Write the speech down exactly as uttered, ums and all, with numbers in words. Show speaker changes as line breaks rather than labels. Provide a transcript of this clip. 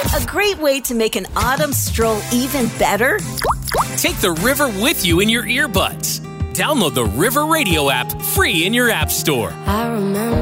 A great way to make an autumn stroll even better?
Take the river with you in your earbuds. Download the River Radio app free in your app store.
I remember